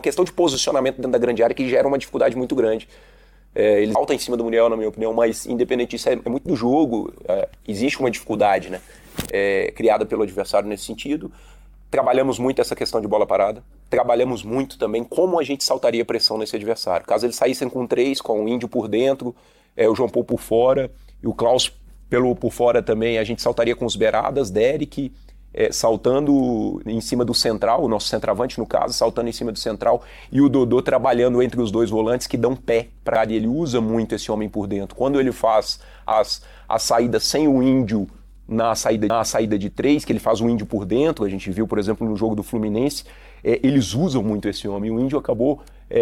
questão de posicionamento dentro da grande área que gera uma dificuldade muito grande. Ele salta em cima do Muriel, na minha opinião, mas independente disso, é muito do jogo, existe uma dificuldade, né, criada pelo adversário nesse sentido. Trabalhamos muito essa questão de bola parada, trabalhamos muito também como a gente saltaria pressão nesse adversário. Caso eles saíssem com 3, com o Índio por dentro, o João Paulo por fora, e o Klaus por fora também, a gente saltaria com os beiradas, Derek, saltando em cima do central, o nosso centroavante no caso, saltando em cima do central, e o Dodô trabalhando entre os dois volantes que dão pé para ele. Ele usa muito esse homem por dentro. Quando ele faz as saídas sem o Índio na saída de 3, que ele faz o Índio por dentro, a gente viu, por exemplo, no jogo do Fluminense, eles usam muito esse homem. O Índio acabou...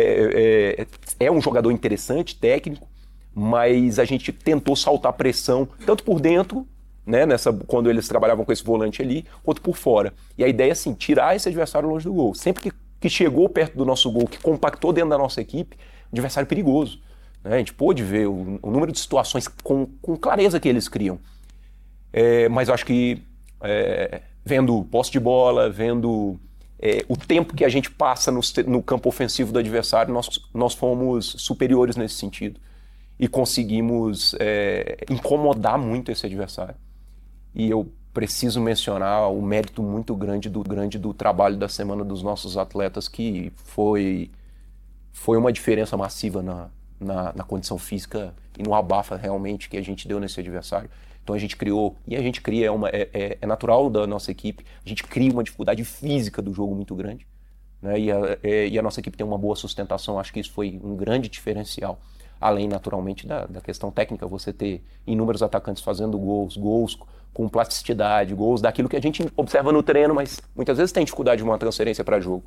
é um jogador interessante, técnico, mas a gente tentou saltar pressão, tanto por dentro, né, quando eles trabalhavam com esse volante ali, quanto por fora. E a ideia é assim, tirar esse adversário longe do gol. Sempre que chegou perto do nosso gol, que compactou dentro da nossa equipe, adversário perigoso. Né? A gente pôde ver o número de situações com clareza que eles criam. Mas eu acho que vendo posse de bola, vendo o tempo que a gente passa no campo ofensivo do adversário, nós fomos superiores nesse sentido. E conseguimos incomodar muito esse adversário. E eu preciso mencionar o mérito muito grande do trabalho da semana dos nossos atletas, que foi uma diferença massiva na condição física e no abafa realmente que a gente deu nesse adversário. Então a gente criou, e a gente cria, é natural da nossa equipe, a gente cria uma dificuldade física do jogo muito grande, né? E a nossa equipe tem uma boa sustentação, acho que isso foi um grande diferencial. Além, naturalmente, da questão técnica, você ter inúmeros atacantes fazendo gols com plasticidade, gols daquilo que a gente observa no treino, mas muitas vezes tem dificuldade de uma transferência para jogo.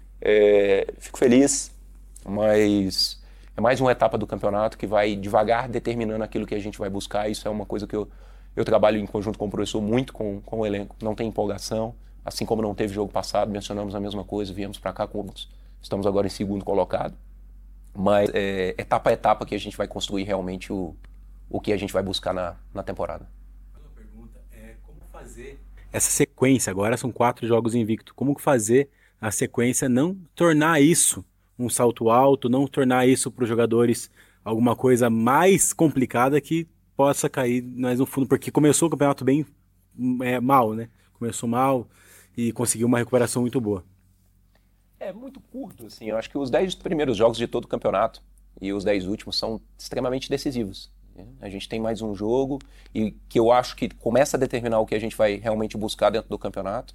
Fico feliz, mas é mais uma etapa do campeonato que vai devagar determinando aquilo que a gente vai buscar. Isso é uma coisa que eu trabalho em conjunto com o professor muito com o elenco. Não tem empolgação, assim como não teve jogo passado, mencionamos a mesma coisa, viemos para cá, estamos agora em segundo colocado. Mas etapa a etapa que a gente vai construir realmente o que a gente vai buscar na temporada. Uma pergunta como fazer essa sequência, agora são 4 jogos invicto, como fazer a sequência não tornar isso um salto alto, não tornar isso para os jogadores alguma coisa mais complicada que possa cair mais no fundo, porque começou o campeonato bem mal, né? Começou mal e conseguiu uma recuperação muito boa. É muito curto, assim. Eu acho que os 10 primeiros jogos de todo o campeonato e os 10 últimos são extremamente decisivos. A gente tem mais um jogo e que eu acho que começa a determinar o que a gente vai realmente buscar dentro do campeonato.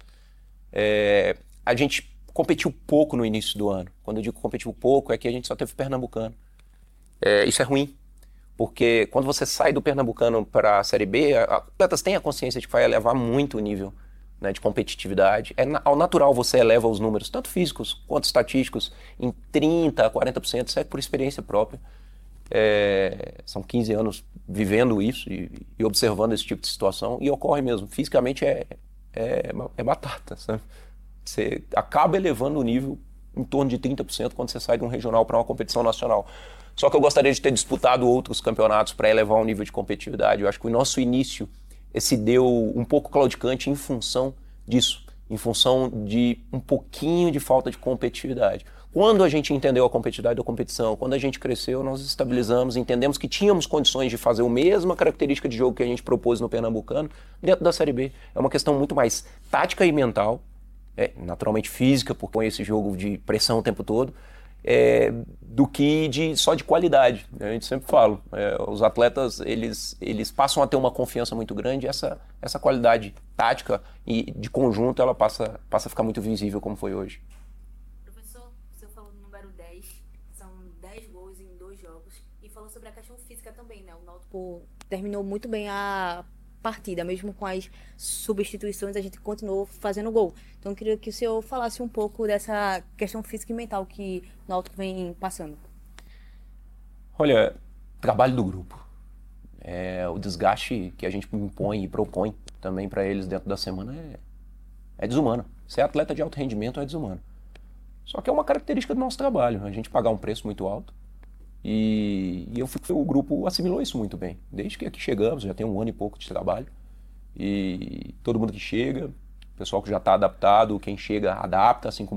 A gente competiu pouco no início do ano. Quando eu digo competiu pouco, é que a gente só teve Pernambucano. Isso é ruim, porque quando você sai do Pernambucano para a Série B, os atletas têm a consciência de que vai elevar muito o nível, né, de competitividade. Ao natural você eleva os números, tanto físicos quanto estatísticos, em 30% a 40%, isso é por experiência própria. São 15 anos vivendo isso e observando esse tipo de situação, e ocorre mesmo. Fisicamente é batata, sabe? Você acaba elevando o nível em torno de 30% quando você sai de um regional para uma competição nacional. Só que eu gostaria de ter disputado outros campeonatos para elevar o nível de competitividade. Eu acho que o nosso início se deu um pouco claudicante em função disso, em função de um pouquinho de falta de competitividade. Quando a gente entendeu a competitividade da competição, quando a gente cresceu, nós estabilizamos, entendemos que tínhamos condições de fazer a mesma característica de jogo que a gente propôs no Pernambucano dentro da Série B. É uma questão muito mais tática e mental, naturalmente física, porque põe esse jogo de pressão o tempo todo, do que só de qualidade. A gente sempre fala, os atletas eles passam a ter uma confiança muito grande, essa qualidade tática e de conjunto ela passa a ficar muito visível como foi hoje. Professor, você falou no número 10, são 10 gols em 2 jogos, e falou sobre a questão física também, né? O Náutico terminou muito bem a partida, mesmo com as substituições a gente continuou fazendo gol. Então eu queria que o senhor falasse um pouco dessa questão física e mental que o Náutico vem passando. Olha, trabalho do grupo, o desgaste que a gente impõe e propõe também para eles dentro da semana é desumano. Ser atleta de alto rendimento é desumano. Só que é uma característica do nosso trabalho, a gente pagar um preço muito alto. E o grupo assimilou isso muito bem. Desde que aqui chegamos, já tem 1 ano e pouco de trabalho. E todo mundo que chega, o pessoal que já está adaptado, quem chega adapta, assim como